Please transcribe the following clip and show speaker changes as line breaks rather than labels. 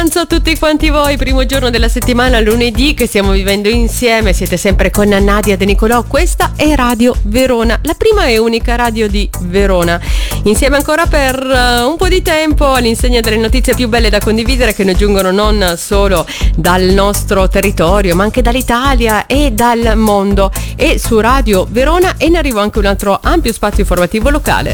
A tutti quanti voi, primo giorno della settimana, lunedì, che stiamo vivendo insieme. Siete sempre con Nadia De Nicolò. Questa è Radio Verona, la prima e unica radio di Verona. Insieme ancora per un po' di tempo, all'insegna delle notizie più belle da condividere, che ne giungono non solo dal nostro territorio ma anche dall'Italia e dal mondo. E su Radio Verona, e in arrivo anche un altro ampio spazio informativo locale.